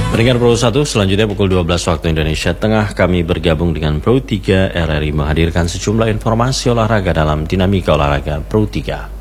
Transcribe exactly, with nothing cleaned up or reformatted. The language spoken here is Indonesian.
Pendengar Pro satu, selanjutnya pukul dua belas waktu Indonesia Tengah, kami bergabung dengan Pro tiga R R I menghadirkan sejumlah informasi olahraga dalam Dinamika Olahraga Pro tiga.